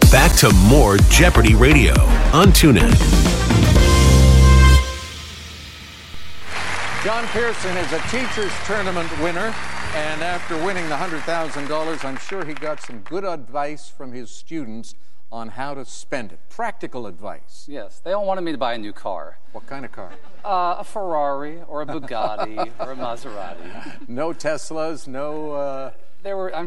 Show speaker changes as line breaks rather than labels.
Back to more Jeopardy Radio on TuneIn.
John Pearson is a teacher's tournament winner, and after winning the $100,000, I'm sure he got some good advice from his students on how to spend it. Practical advice.
Yes, they all wanted me to buy a new car.
What kind of car?
A Ferrari or a Bugatti or a Maserati.
No Teslas, no...
I'm